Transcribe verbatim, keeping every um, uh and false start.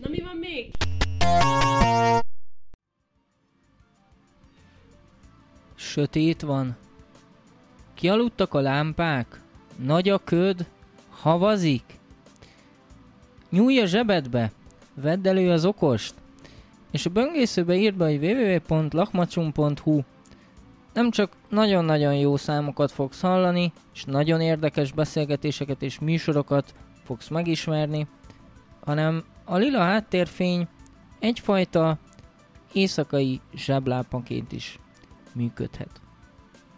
Na mi van még? Sötét van. Kialudtak a lámpák. Nagy a köd. Havazik. Nyúlj a zsebedbe. Vedd elő az okost. És a böngészőbe írd be, hogy double-u double-u double-u pont lakmacsum pont hu. Nem csak nagyon-nagyon jó számokat fogsz hallani, és nagyon érdekes beszélgetéseket és műsorokat fogsz megismerni, hanem a lila háttérfény egyfajta éjszakai zseblámpaként is működhet.